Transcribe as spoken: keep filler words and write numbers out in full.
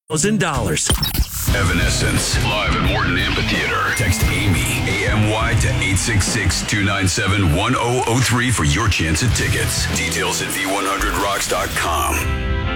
thousand dollars. Evanescence, live at Morton Amphitheater. Text Amy, A M Y, to eight six six, two nine seven, one zero zero three for your chance at tickets. Details at v one hundred rocks dot com.